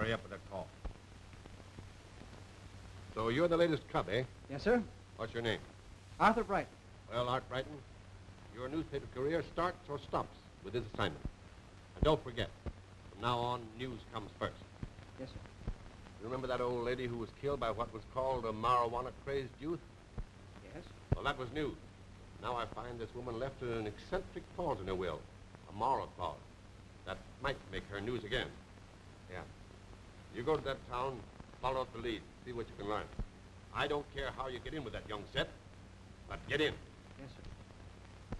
Hurry up with that call. So you're the latest cub, eh? Yes, sir. What's your name? Arthur Brighton. Well, Art Brighton, your newspaper career starts or stops with this assignment. And don't forget, from now on, news comes first. Yes, sir. You remember that old lady who was killed by what was called a marijuana-crazed youth? Yes. Well, that was news. Now I find this woman left an eccentric clause in her will, a moral clause. That might make her news again. Yeah. You go to that town, follow up the lead, see what you can learn. I don't care how you get in with that young set, but get in. Yes, sir.